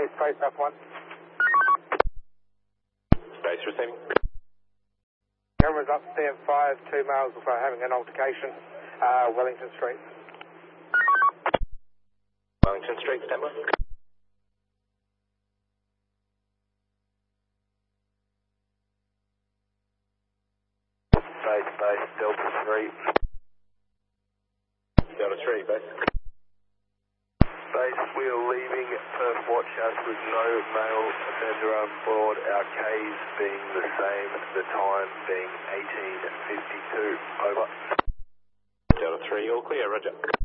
Space F1. Space receiving. Cameras up, CM5, 2 miles before having an altercation. Wellington Street. Wellington Street, standby. Base, Delta 3. Delta 3, base. Base, we are leaving Perth Watch House with no male offender on board. Our Ks being the same, the time being 18:52. Over. Delta 3, all clear, roger.